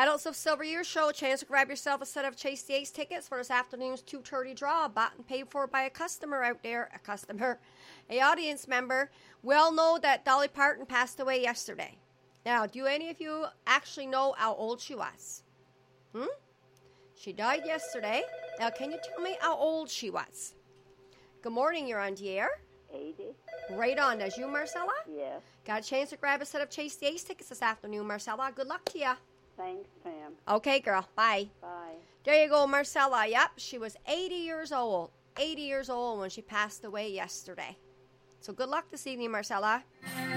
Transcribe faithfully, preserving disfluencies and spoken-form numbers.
Adults of Silver Year Show, a chance to grab yourself a set of Chase the Ace tickets for this afternoon's two thirty draw, bought and paid for by a customer out there, a customer, a audience member. We all know that Dolly Parton passed away yesterday. Now, do any of you actually know how old she was? Hmm? She died yesterday. Now, can you tell me how old she was? Good morning, you're on the air. eighty. Right on. That's you, Marcella? Yes. Got a chance to grab a set of Chase the Ace tickets this afternoon, Marcella. Good luck to you. Thanks, Pam. Okay, girl. Bye. Bye. There you go, Marcella. Yep, she was eighty years old. eighty years old when she passed away yesterday. So good luck this evening, Marcella.